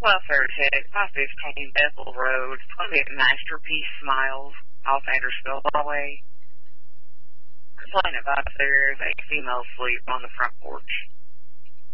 Welfare Tech, 515 Bethel Road. It's going to be at Masterpiece Smiles off Andersville Highway. Complaint about there's a female sleep on the front porch.